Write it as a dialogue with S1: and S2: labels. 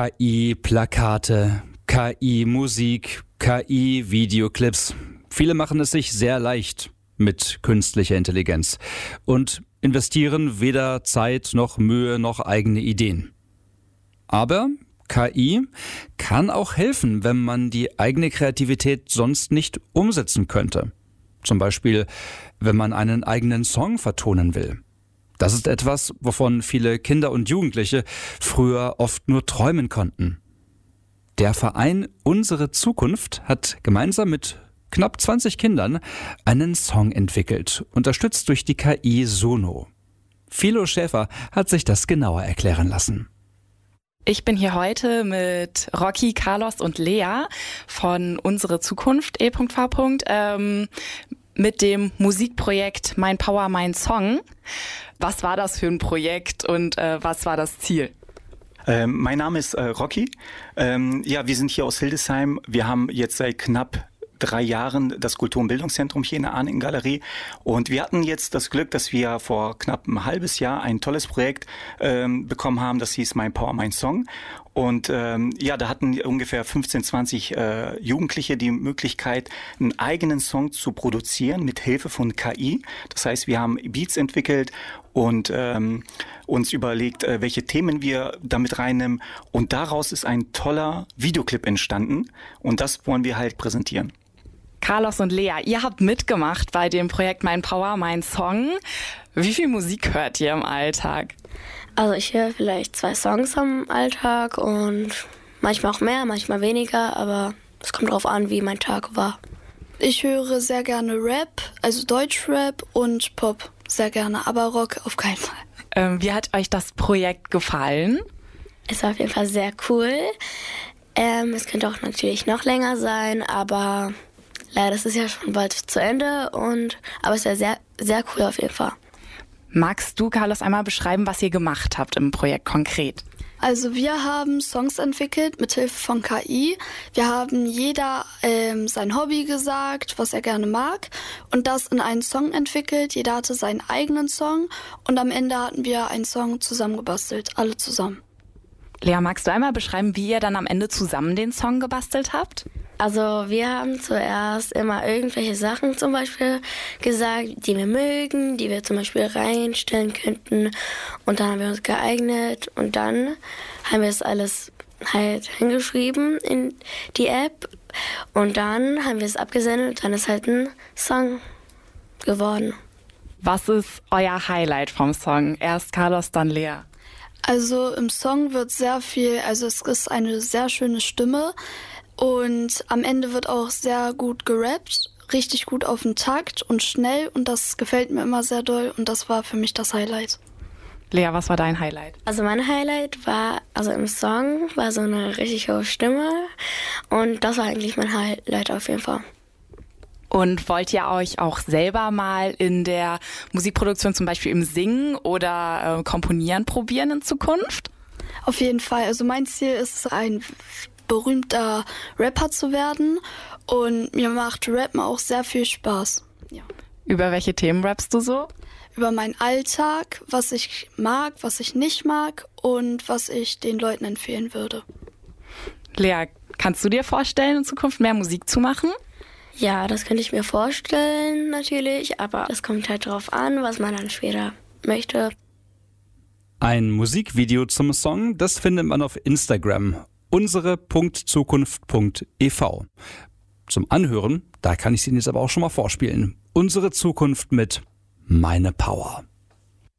S1: KI-Plakate, KI-Musik, KI-Videoclips. Viele machen es sich sehr leicht mit künstlicher Intelligenz und investieren weder Zeit noch Mühe noch eigene Ideen. Aber KI kann auch helfen, wenn man die eigene Kreativität sonst nicht umsetzen könnte. Zum Beispiel, wenn man einen eigenen Song vertonen will. Das ist etwas, wovon viele Kinder und Jugendliche früher oft nur träumen konnten. Der Verein Unsere Zukunft hat gemeinsam mit knapp 20 Kindern einen Song entwickelt, unterstützt durch die KI Suno. Philo Schäfer hat sich das genauer erklären lassen.
S2: Ich bin hier heute mit Rocky, Carlos und Lea von Unsere Zukunft, E.V. Mit dem Musikprojekt Mein Power, Mein Song. Was war das für ein Projekt und was war das Ziel?
S3: Mein Name ist Rocky. Wir sind hier aus Hildesheim. Wir haben jetzt seit knapp 3 Jahren das Kultur- und Bildungszentrum hier in der Arning-Galerie. Und wir hatten jetzt das Glück, dass wir vor knapp ein halbes Jahr ein tolles Projekt bekommen haben. Das hieß Mein Power, Mein Song. Und da hatten ungefähr 15, 20 Jugendliche die Möglichkeit, einen eigenen Song zu produzieren mit Hilfe von KI. Das heißt, wir haben Beats entwickelt und uns überlegt, welche Themen wir damit reinnehmen. Und daraus ist ein toller Videoclip entstanden. Und das wollen wir halt präsentieren.
S2: Carlos und Lea, ihr habt mitgemacht bei dem Projekt Mein Power, Mein Song. Wie viel Musik hört ihr im Alltag?
S4: Also ich höre vielleicht 2 Songs am Alltag und manchmal auch mehr, manchmal weniger, aber es kommt drauf an, wie mein Tag war.
S5: Ich höre sehr gerne Rap, also Deutschrap und Pop sehr gerne, aber Rock auf keinen Fall.
S2: Wie hat euch das Projekt gefallen?
S4: Es war auf jeden Fall sehr cool. Es könnte auch natürlich noch länger sein, aber leider ist es ja schon bald zu Ende. Aber es war sehr, sehr cool auf jeden Fall.
S2: Magst du, Carlos, einmal beschreiben, was ihr gemacht habt im Projekt konkret?
S5: Also wir haben Songs entwickelt mit Hilfe von KI. Wir haben jeder sein Hobby gesagt, was er gerne mag und das in einen Song entwickelt. Jeder hatte seinen eigenen Song und am Ende hatten wir einen Song zusammengebastelt, alle zusammen.
S2: Lea, magst du einmal beschreiben, wie ihr dann am Ende zusammen den Song gebastelt habt?
S4: Also wir haben zuerst immer irgendwelche Sachen zum Beispiel gesagt, die wir mögen, die wir zum Beispiel reinstellen könnten. Und dann haben wir uns geeignet und dann haben wir es alles halt hingeschrieben in die App. Und dann haben wir es abgesendet und dann ist halt ein Song geworden.
S2: Was ist euer Highlight vom Song? Erst Carlos, dann Lea.
S5: Also im Song wird sehr viel, also es ist eine sehr schöne Stimme. Und am Ende wird auch sehr gut gerappt, richtig gut auf den Takt und schnell und das gefällt mir immer sehr doll und das war für mich das Highlight.
S2: Lea, was war dein Highlight?
S4: Also mein Highlight war, also im Song war so eine richtig hohe Stimme und das war eigentlich mein Highlight auf jeden Fall.
S2: Und wollt ihr euch auch selber mal in der Musikproduktion, zum Beispiel im Singen oder Komponieren probieren in Zukunft?
S5: Auf jeden Fall, also mein Ziel ist es, ein berühmter Rapper zu werden und mir macht Rappen auch sehr viel Spaß. Ja.
S2: Über welche Themen rappst du so?
S5: Über meinen Alltag, was ich mag, was ich nicht mag und was ich den Leuten empfehlen würde.
S2: Lea, kannst du dir vorstellen, in Zukunft mehr Musik zu machen?
S4: Ja, das könnte ich mir vorstellen natürlich, aber es kommt halt drauf an, was man dann später möchte.
S1: Ein Musikvideo zum Song, das findet man auf Instagram. unsere.zukunft.ev. Zum Anhören, da kann ich es Ihnen jetzt aber auch schon mal vorspielen. Unsere Zukunft mit Meine Power.